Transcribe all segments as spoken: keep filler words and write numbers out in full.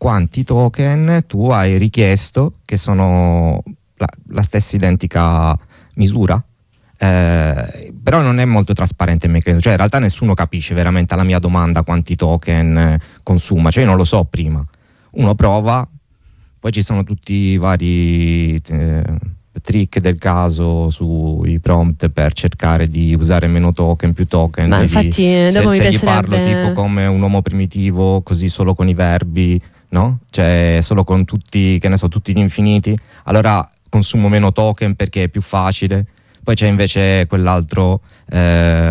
quanti token tu hai richiesto, che sono la, la stessa identica misura. Eh, però non è molto trasparente il meccanismo, cioè in realtà nessuno capisce veramente alla mia domanda quanti token consuma, cioè io non lo so prima, uno prova, poi ci sono tutti i vari eh, trick del caso sui prompt per cercare di usare meno token, più token. Ma infatti gli, dopo se, mi se gli parlo tipo come un uomo primitivo, così solo con i verbi, no? Cioè solo con tutti, che ne so, tutti gli infiniti, allora consumo meno token perché è più facile. Poi c'è invece quell'altro, eh,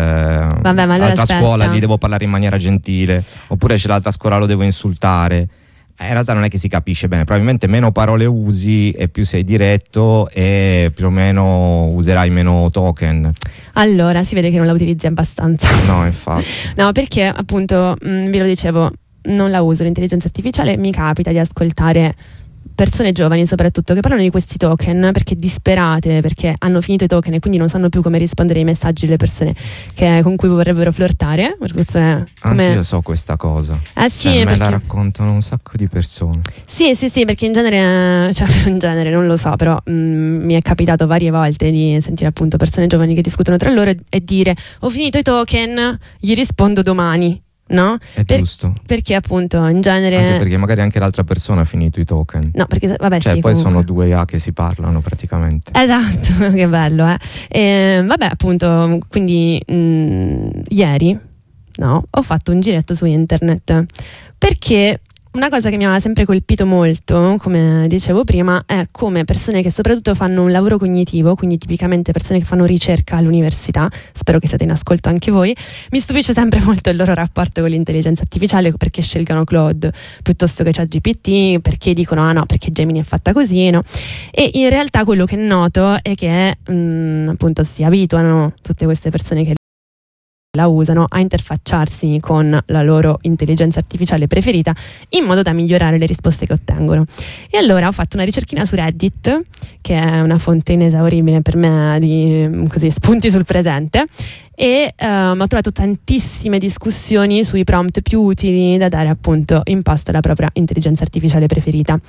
Vabbè, ma allora l'altra aspetta. scuola gli devo parlare in maniera gentile, oppure c'è l'altra scuola lo devo insultare. Eh, in realtà non è che si capisce bene, probabilmente meno parole usi e più sei diretto e più o meno userai meno token. Allora si vede che non la utilizzi abbastanza. No, infatti. No, perché appunto mh, vi lo dicevo, non la uso l'intelligenza artificiale, mi capita di ascoltare persone giovani soprattutto che parlano di questi token perché disperate, perché hanno finito i token e quindi non sanno più come rispondere ai messaggi delle persone che, con cui vorrebbero flirtare. Questo è come... Anche io so questa cosa. Eh sì, cioè, me perché... la raccontano un sacco di persone. Sì, sì, sì, perché in genere, cioè in genere non lo so, però mh, mi è capitato varie volte di sentire appunto persone giovani che discutono tra loro e, e dire ho finito i token, gli rispondo domani. No? È per, giusto. Perché appunto in genere anche perché magari anche l'altra persona ha finito i token. No, perché vabbè cioè sì, poi comunque. sono due A che si parlano praticamente. Esatto, che bello, eh. E, vabbè, appunto, quindi mh, ieri no, ho fatto un giretto su internet perché una cosa che mi aveva sempre colpito molto, come dicevo prima, è come persone che soprattutto fanno un lavoro cognitivo, quindi tipicamente persone che fanno ricerca all'università, spero che siate in ascolto anche voi, mi stupisce sempre molto il loro rapporto con l'intelligenza artificiale, perché scelgano Claude piuttosto che ChatGPT, perché dicono ah no, perché Gemini è fatta così, no? E in realtà quello che noto è che mh, appunto si abituano tutte queste persone che la usano a interfacciarsi con la loro intelligenza artificiale preferita in modo da migliorare le risposte che ottengono. E allora ho fatto una ricerchina su Reddit, che è una fonte inesauribile per me di così, spunti sul presente, e um, ho trovato tantissime discussioni sui prompt più utili da dare appunto in pasto alla propria intelligenza artificiale preferita.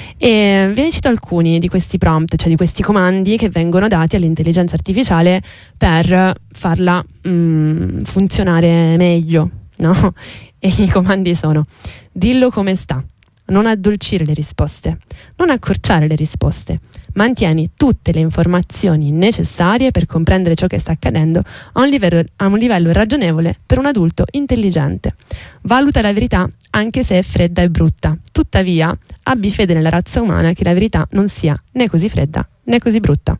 E ve ne cito alcuni di questi prompt, cioè di questi comandi che vengono dati all'intelligenza artificiale per farla mm, funzionare meglio, no? E i comandi sono: dillo come sta, non addolcire le risposte, non accorciare le risposte, mantieni tutte le informazioni necessarie per comprendere ciò che sta accadendo a un livello, a un livello ragionevole per un adulto intelligente. Valuta la verità anche se è fredda e brutta. Tuttavia, abbi fede nella razza umana che la verità non sia né così fredda né così brutta.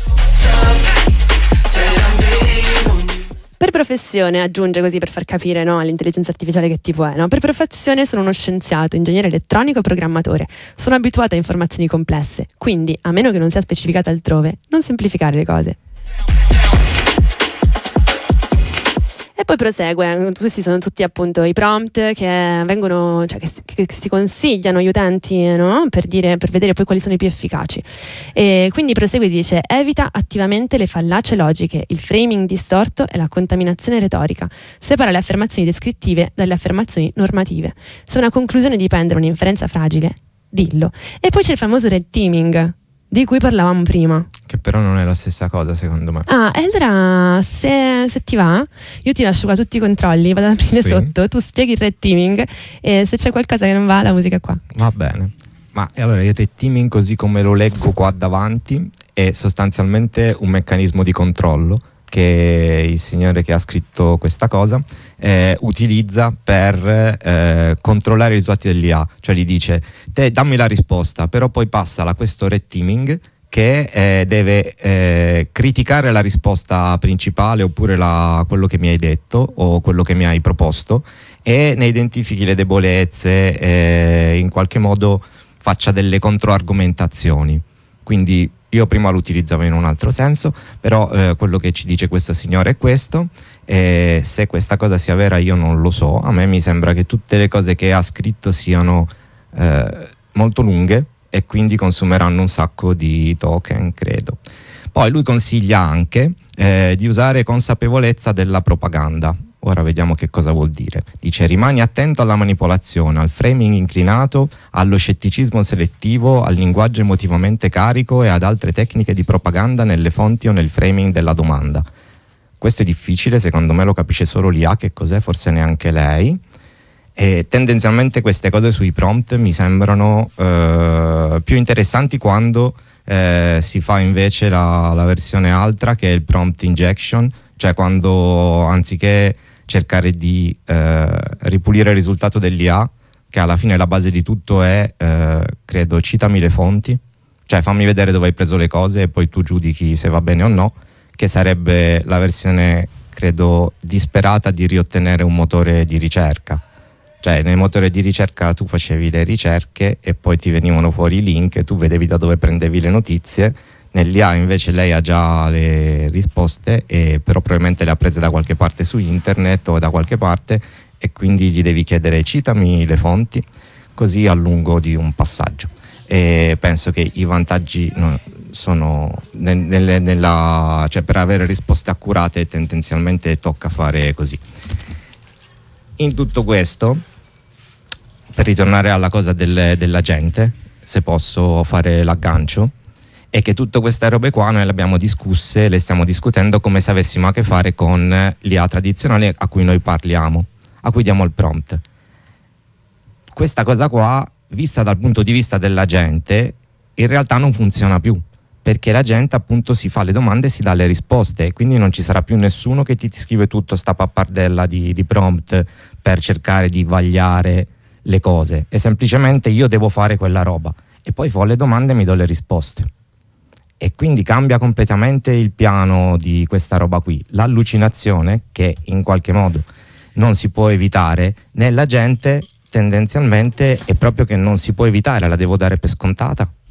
Per professione, aggiunge così per far capire, no, all'intelligenza artificiale che tipo è, no? Per professione sono uno scienziato, ingegnere elettronico e programmatore. Sono abituato a informazioni complesse, quindi, a meno che non sia specificato altrove, non semplificare le cose. E poi prosegue, questi sono tutti appunto i prompt che vengono, cioè che, che, che si consigliano agli utenti, no? Per dire, per vedere poi quali sono i più efficaci. E quindi prosegue e dice: evita attivamente le fallacie logiche, il framing distorto e la contaminazione retorica. Separa le affermazioni descrittive dalle affermazioni normative. Se una conclusione dipende da un'inferenza fragile, dillo. E poi c'è il famoso red teaming, di cui parlavamo prima. Che però non è la stessa cosa secondo me. Ah, e allora se, se ti va, io ti lascio qua tutti i controlli, vado ad aprire sì. sotto, tu spieghi il red teaming e se c'è qualcosa che non va, la musica è qua. Va bene. Ma allora il red teaming, così come lo leggo qua davanti, è sostanzialmente un meccanismo di controllo che il signore che ha scritto questa cosa eh, utilizza per eh, controllare i risultati dell'I A, cioè gli dice te dammi la risposta, però poi passa a questo red teaming che eh, deve eh, criticare la risposta principale oppure la, quello che mi hai detto o quello che mi hai proposto, e ne identifichi le debolezze e in qualche modo faccia delle controargomentazioni. Quindi io prima lo utilizzavo in un altro senso, però eh, quello che ci dice questo signore è questo, e se questa cosa sia vera io non lo so. A me mi sembra che tutte le cose che ha scritto siano eh, molto lunghe e quindi consumeranno un sacco di token, credo. Poi lui consiglia anche eh, di usare consapevolezza della propaganda, Ora vediamo che cosa vuol dire. Dice: rimani attento alla manipolazione, al framing inclinato, allo scetticismo selettivo, al linguaggio emotivamente carico e ad altre tecniche di propaganda nelle fonti o nel framing della domanda. Questo è difficile, secondo me lo capisce solo l'I A che cos'è, forse neanche lei. E tendenzialmente queste cose sui prompt mi sembrano eh, più interessanti quando eh, si fa invece la, la versione altra, che è il prompt injection, cioè quando anziché cercare di eh, ripulire il risultato dell'I A, che alla fine la base di tutto è eh, credo citami le fonti, cioè fammi vedere dove hai preso le cose e poi tu giudichi se va bene o no, che sarebbe la versione credo disperata di riottenere un motore di ricerca. Cioè nel motore di ricerca tu facevi le ricerche e poi ti venivano fuori i link e tu vedevi da dove prendevi le notizie. Nell'I A invece lei ha già le risposte, e però probabilmente le ha prese da qualche parte su internet o da qualche parte, e quindi gli devi chiedere citami le fonti, così a lungo di un passaggio. E penso che i vantaggi no, sono nel, nel, nella, cioè per avere risposte accurate tendenzialmente tocca fare così. In tutto questo, per ritornare alla cosa del, dell'agente, se posso fare l'aggancio, è che tutte queste robe qua noi le abbiamo discusse, le stiamo discutendo come se avessimo a che fare con l'I A tradizionale a cui noi parliamo, a cui diamo il prompt. Questa cosa qua, vista dal punto di vista dell'agente, in realtà non funziona più, perché la gente appunto si fa le domande e si dà le risposte, e quindi non ci sarà più nessuno che ti scrive tutta sta pappardella di, di prompt per cercare di vagliare le cose, e semplicemente io devo fare quella roba e poi fo le domande e mi do le risposte. E quindi cambia completamente il piano di questa roba qui. L'allucinazione, che in qualche modo non si può evitare, nella gente tendenzialmente è proprio che non si può evitare, la devo dare per scontata.